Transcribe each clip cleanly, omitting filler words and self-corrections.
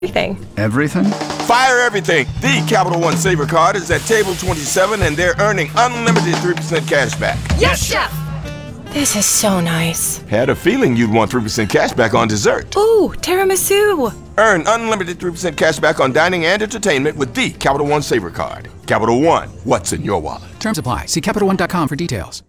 Everything. Everything? Fire everything. The Capital One Saver Card is at table 27 and they're earning unlimited 3% cash back. Yes, Chef! This is so nice. Had a feeling you'd want 3% cash back on dessert. Ooh, tiramisu! Earn unlimited 3% cash back on dining and entertainment with the Capital One Saver Card. Capital One, what's in your wallet? Terms apply. See CapitalOne.com for details.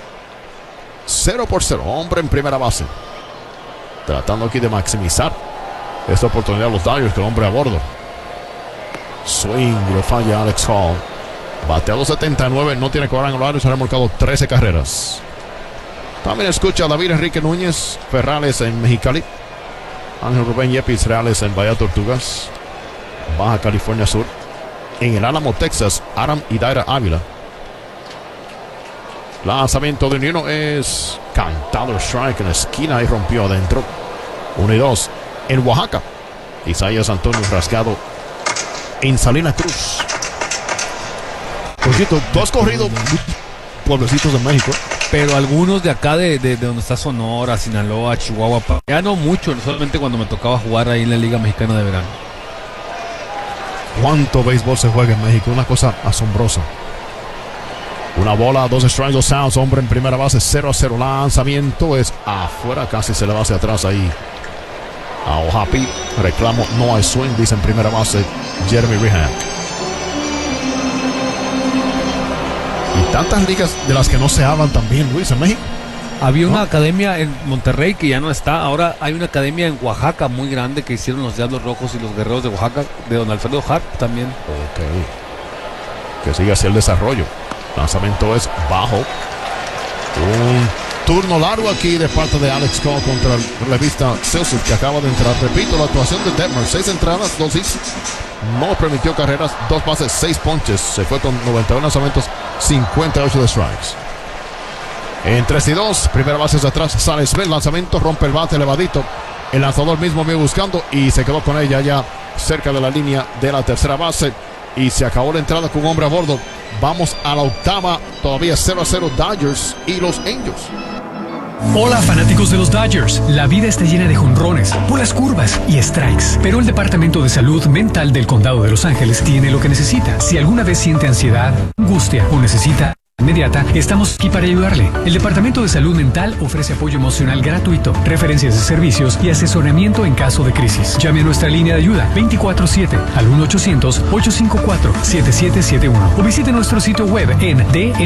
0-0, hombre en primera base. Tratando aquí de maximizar esta oportunidad los Dodgers con hombre a bordo. Swing, lo falla Alex Hall. Bateado 79, no tiene cuadrangular, se han remolcado 13 carreras. También escucha a David Enrique Núñez Ferrales en Mexicali. Ángel Rubén Yepis Reales en Bahía Tortugas, Baja California Sur. En el Álamo, Texas, Aram Idaira Ávila. Lanzamiento de Nino es cantado, strike en la esquina y rompió adentro. 1-2 en Oaxaca. Isaías Antonio Rasgado en Salina Cruz. Poquito, dos corridos, pueblecitos de México. Pero algunos de acá de donde está Sonora, Sinaloa, Chihuahua, ya no mucho, solamente cuando me tocaba jugar ahí en la Liga Mexicana de Verano. ¿Cuánto béisbol se juega en México? Una cosa asombrosa. Una bola, 2 strikes, 2 outs, hombre en primera base, 0-0. Lanzamiento es afuera, casi se le va hacia atrás ahí a Ohapi. Reclamo, no hay swing, dice en primera base Jeremy Rehan. Y tantas ligas de las que no se hablan también, Luis, en México. Había una academia en Monterrey que ya no está. Ahora hay una academia en Oaxaca muy grande que hicieron los Diablos Rojos y los Guerreros de Oaxaca, de don Alfredo Harp también. Ok. Que siga así el desarrollo. Lanzamiento es bajo. Un turno largo aquí de parte de Alex Cole contra el relevista Celsius, que acaba de entrar. Repito, la actuación de Detmer: 6 entradas, 2 hits. No permitió carreras, 2 bases, 6 ponches. Se fue con 91 lanzamientos, 58 de strikes. En 3-2, primera base hacia atrás, sale Smith, lanzamiento, rompe el bate, elevadito. El lanzador mismo viene buscando y se quedó con ella ya cerca de la línea de la tercera base. Y se acabó la entrada con un hombre a bordo. Vamos a la octava, todavía 0-0 Dodgers y los Angels. Hola fanáticos de los Dodgers, la vida está llena de jonrones, bolas curvas y strikes, pero el Departamento de Salud Mental del Condado de Los Ángeles tiene lo que necesita. Si alguna vez siente ansiedad, angustia o necesita inmediata, estamos aquí para ayudarle. El Departamento de Salud Mental ofrece apoyo emocional gratuito, referencias de servicios y asesoramiento en caso de crisis. Llame a nuestra línea de ayuda 24/7 al 1-800-854-7771 o visite nuestro sitio web en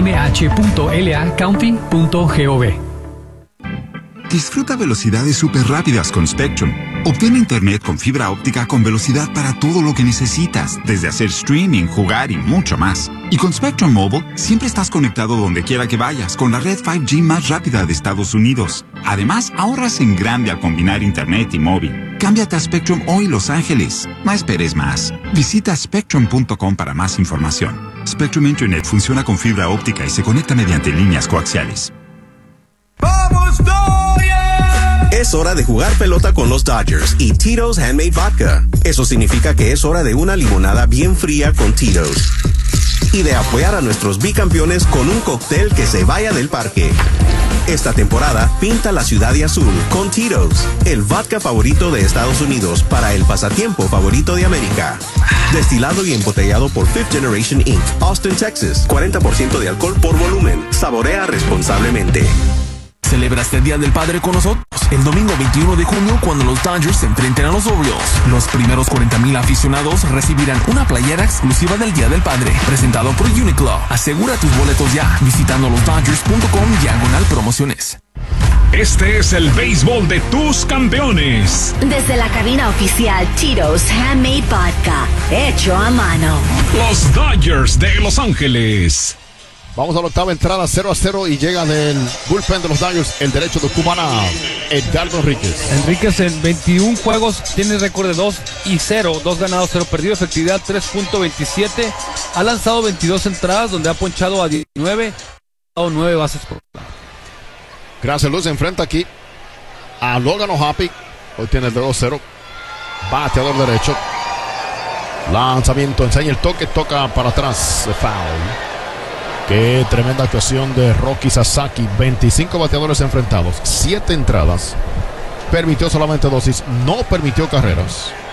dmh.lacounty.gov. Disfruta velocidades súper rápidas con Spectrum. Obtén internet con fibra óptica con velocidad para todo lo que necesitas, desde hacer streaming, jugar y mucho más. Y con Spectrum Mobile, siempre estás conectado donde quiera que vayas con la red 5G más rápida de Estados Unidos. Además, ahorras en grande al combinar internet y móvil. Cámbiate a Spectrum hoy, Los Ángeles. No esperes más. Visita spectrum.com para más información. Spectrum Internet funciona con fibra óptica y se conecta mediante líneas coaxiales. ¡Vamos, Dodgers! Es hora de jugar pelota con los Dodgers y Tito's Handmade Vodka. Eso significa que es hora de una limonada bien fría con Tito's. Y de apoyar a nuestros bicampeones con un cóctel que se vaya del parque. Esta temporada, pinta la ciudad de azul con Tito's, el vodka favorito de Estados Unidos para el pasatiempo favorito de América. Destilado y embotellado por Fifth Generation Inc., Austin, Texas. 40% de alcohol por volumen. Saborea responsablemente. ¿Celebraste el Día del Padre con nosotros? El domingo 21 de junio, cuando los Dodgers se enfrenten a los Orioles, los primeros 40,000 aficionados recibirán una playera exclusiva del Día del Padre, presentado por Uniqlo. Asegura tus boletos ya, visitando losdodgers.com/promociones. Este es el béisbol de tus campeones. Desde la cabina oficial Tito's Handmade Vodka, hecho a mano. Los Dodgers de Los Ángeles. Vamos a la octava entrada, 0-0, y llega del bullpen de los Dodgers el derecho de Cumaná, Edgardo Enríquez. Enríquez en 21 juegos tiene récord de 2-0, 2 ganados, 0 perdido, efectividad 3.27. Ha lanzado 22 entradas donde ha ponchado a 19, ha dado 9 bases por lado. Gracias, Luz. Se enfrenta aquí a Logan O'Happy. Hoy tiene el de 2-0. Bateador derecho. Lanzamiento, enseña el toque, toca para atrás. Foul. Qué tremenda actuación de Rocky Sasaki. 25 bateadores enfrentados, 7 entradas. Permitió solamente 2 hits, no permitió carreras.